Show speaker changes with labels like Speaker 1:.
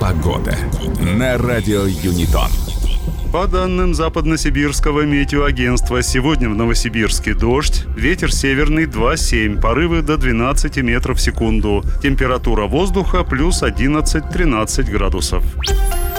Speaker 1: Погода на радио Юнитон.
Speaker 2: По данным Западносибирского метеоагентства, сегодня в Новосибирске дождь, ветер северный 2,7, порывы до 12 метров в секунду. Температура воздуха плюс 11-13 градусов.